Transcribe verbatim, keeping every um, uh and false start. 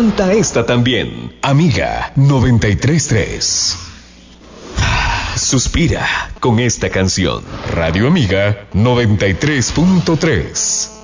Canta esta también. Amiga noventa y tres punto tres. Suspira con esta canción. Radio Amiga noventa y tres punto tres.